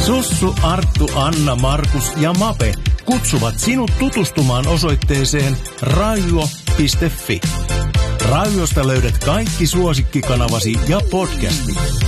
Sussu, Arttu, Anna, Markus ja Mape kutsuvat sinut tutustumaan osoitteeseen raivo.fi. Raiviosta löydät kaikki suosikkikanavasi ja podcastit.